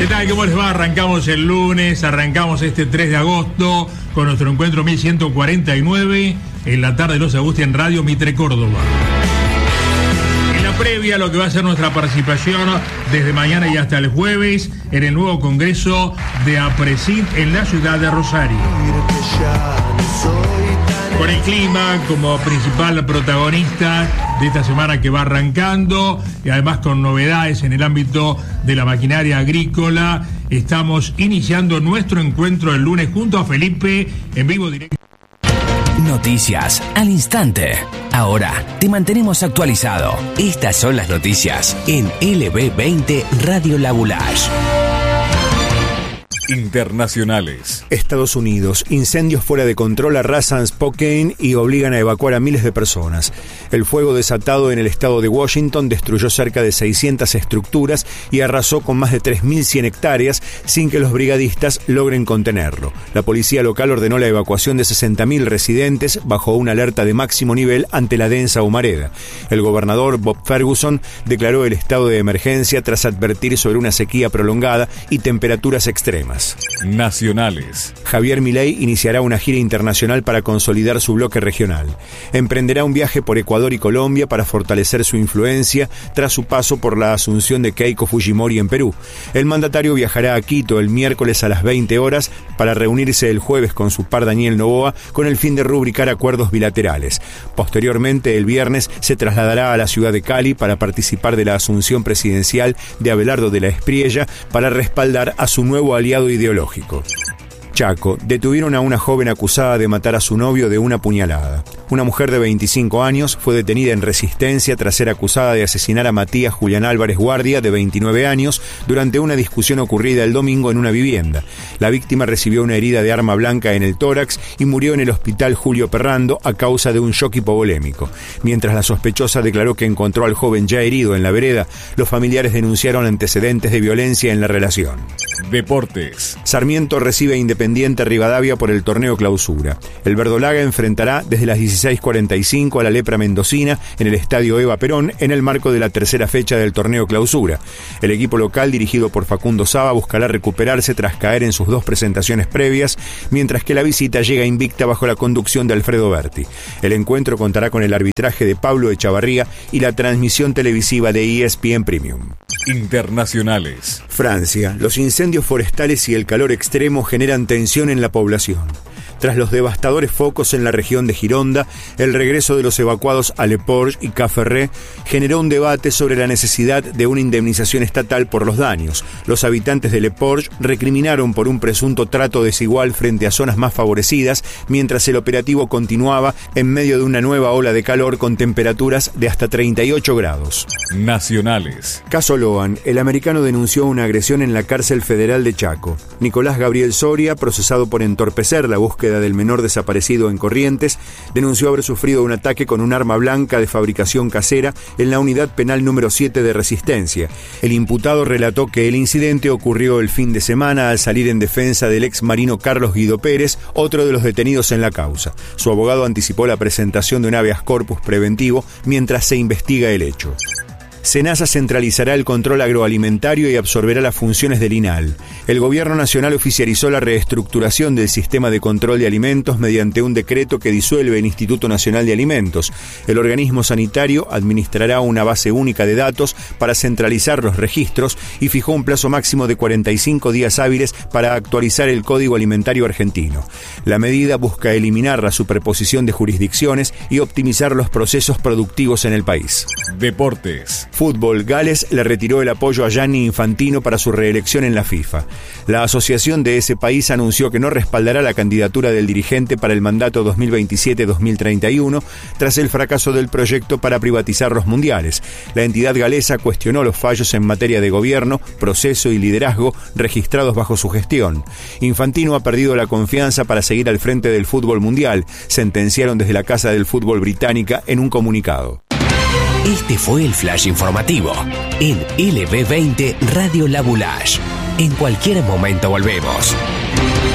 ¿Qué tal? ¿Cómo les va? Arrancamos el lunes, arrancamos este 3 de agosto con nuestro encuentro 1149 en la tarde de los Agustín en Radio Mitre Córdoba. En la previa, lo que va a ser nuestra participación desde mañana y hasta el jueves en el nuevo Congreso de APRESID en la ciudad de Rosario. Con el clima como principal protagonista de esta semana que va arrancando y además con novedades en el ámbito de la maquinaria agrícola, estamos iniciando nuestro encuentro el lunes junto a Felipe en vivo directo. Noticias al instante. Ahora te mantenemos actualizado. Estas son las noticias en LB20 Radio La Boulage. Internacionales. Estados Unidos. Incendios fuera de control arrasan Spokane y obligan a evacuar a miles de personas. El fuego desatado en el estado de Washington destruyó cerca de 600 estructuras y arrasó con más de 3.100 hectáreas sin que los brigadistas logren contenerlo. La policía local ordenó la evacuación de 60.000 residentes bajo una alerta de máximo nivel ante la densa humareda. El gobernador Bob Ferguson declaró el estado de emergencia tras advertir sobre una sequía prolongada y temperaturas extremas. Nacionales. Javier Milei iniciará una gira internacional para consolidar su bloque regional. Emprenderá un viaje por Ecuador y Colombia para fortalecer su influencia tras su paso por la asunción de Keiko Fujimori en Perú. El mandatario viajará a Quito el miércoles a las 20 horas para reunirse el jueves con su par Daniel Noboa con el fin de rubricar acuerdos bilaterales. Posteriormente, el viernes, se trasladará a la ciudad de Cali para participar de la asunción presidencial de Abelardo de la Espriella para respaldar a su nuevo aliado ideológico. Chaco. Detuvieron a una joven acusada de matar a su novio de una puñalada. Una mujer de 25 años fue detenida en Resistencia tras ser acusada de asesinar a Matías Julián Álvarez Guardia, de 29 años, durante una discusión ocurrida el domingo en una vivienda. La víctima recibió una herida de arma blanca en el tórax y murió en el hospital Julio Perrando a causa de un shock hipovolémico. Mientras la sospechosa declaró que encontró al joven ya herido en la vereda, los familiares denunciaron antecedentes de violencia en la relación. Deportes. Sarmiento recibe Independiente Rivadavia por el torneo Clausura. El verdolaga enfrentará desde las 16:45 a la Lepra Mendocina en el estadio Eva Perón en el marco de la tercera fecha del torneo Clausura. El equipo local, dirigido por Facundo Saba, buscará recuperarse tras caer en sus dos presentaciones previas, mientras que la visita llega invicta bajo la conducción de Alfredo Berti. El encuentro contará con el arbitraje de Pablo Echavarría y la transmisión televisiva de ESPN Premium. Internacionales. Francia. Los incendios forestales y el calor extremo generan tensión en la población. Tras los devastadores focos en la región de Gironda, el regreso de los evacuados a Le Porge y Caferré generó un debate sobre la necesidad de una indemnización estatal por los daños. Los habitantes de Le Porge recriminaron por un presunto trato desigual frente a zonas más favorecidas, mientras el operativo continuaba en medio de una nueva ola de calor con temperaturas de hasta 38 grados. Nacionales. Caso Loan. El americano denunció una agresión en la cárcel federal de Chaco. Nicolás Gabriel Soria, procesado por entorpecer la búsqueda del menor desaparecido en Corrientes, denunció haber sufrido un ataque con un arma blanca de fabricación casera en la unidad penal número 7 de Resistencia. El imputado relató que el incidente ocurrió el fin de semana al salir en defensa del ex marino Carlos Guido Pérez, otro de los detenidos en la causa. Su abogado anticipó la presentación de un habeas corpus preventivo mientras se investiga el hecho. SENASA centralizará el control agroalimentario y absorberá las funciones del INAL. El Gobierno Nacional oficializó la reestructuración del sistema de control de alimentos mediante un decreto que disuelve el Instituto Nacional de Alimentos. El organismo sanitario administrará una base única de datos para centralizar los registros y fijó un plazo máximo de 45 días hábiles para actualizar el Código Alimentario argentino. La medida busca eliminar la superposición de jurisdicciones y optimizar los procesos productivos en el país. Deportes. Fútbol. Gales le retiró el apoyo a Gianni Infantino para su reelección en la FIFA. La asociación de ese país anunció que no respaldará la candidatura del dirigente para el mandato 2027-2031 tras el fracaso del proyecto para privatizar los mundiales. La entidad galesa cuestionó los fallos en materia de gobierno, proceso y liderazgo registrados bajo su gestión. Infantino ha perdido la confianza para seguir al frente del fútbol mundial, sentenciaron desde la Casa del Fútbol británica en un comunicado. Este fue el flash informativo en LB20 Radio La Boulage. En cualquier momento volvemos.